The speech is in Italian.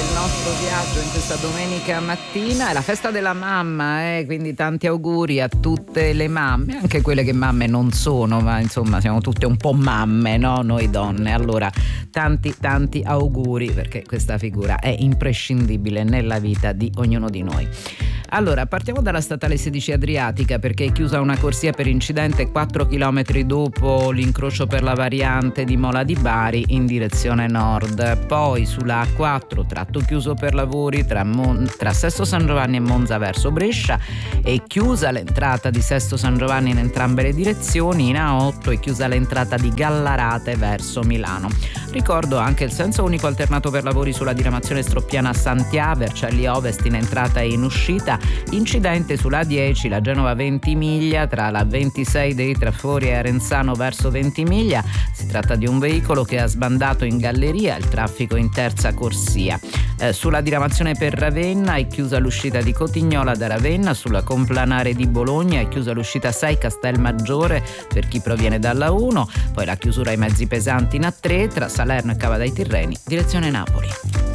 il nostro viaggio in questa domenica mattina. È la festa della mamma, quindi tanti auguri a tutte le mamme, anche quelle che mamme non sono, ma insomma siamo tutte un po' mamme, no? Noi donne. Allora tanti auguri, perché questa figura è imprescindibile nella vita di ognuno di noi. Allora, partiamo dalla statale 16 Adriatica, perché è chiusa una corsia per incidente 4 chilometri dopo l'incrocio per la variante di Mola di Bari in direzione nord. Poi sulla A4, tratto chiuso per lavori tra Sesto San Giovanni e Monza verso Brescia, è chiusa l'entrata di Sesto San Giovanni in entrambe le direzioni. In A8 è chiusa l'entrata di Gallarate verso Milano. Ricordo anche il senso unico alternato per lavori sulla diramazione Stroppiana Santià, Vercelli Ovest in entrata e in uscita. Incidente sulla A10, la Genova Ventimiglia, tra la 26 dei Trafori e Arenzano verso Ventimiglia. Si tratta di un veicolo che ha sbandato in galleria, il traffico in terza corsia. Sulla diramazione per Ravenna è chiusa l'uscita di Cotignola da Ravenna. Sulla complanare di Bologna è chiusa l'uscita 6 Castelmaggiore per chi proviene dalla 1. Poi la chiusura ai mezzi pesanti in A3 tra Salerno e Cava dei Tirreni, direzione Napoli.